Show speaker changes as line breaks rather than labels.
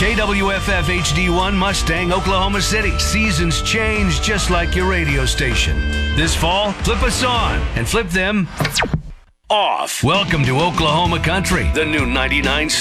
KWFF HD1 Mustang, Oklahoma City. Seasons change just like your radio station. This fall, flip us on and flip them off. Welcome to Oklahoma Country, the new 99.